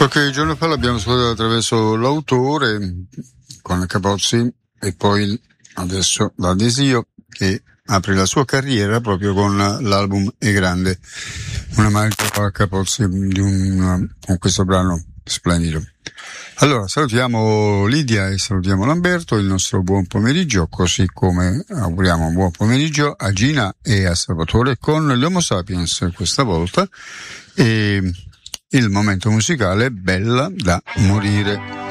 Qualche giorno fa l'abbiamo ascoltato attraverso l'autore con Capozzi e poi adesso la Desio che apre la sua carriera proprio con l'album È Grande, un omaggio a Capozzi con questo brano splendido. Allora salutiamo Lidia e salutiamo Lamberto, il nostro buon pomeriggio, così come auguriamo un buon pomeriggio a Gina e a Salvatore con gli Homo Sapiens questa volta, e il momento musicale Bella da morire.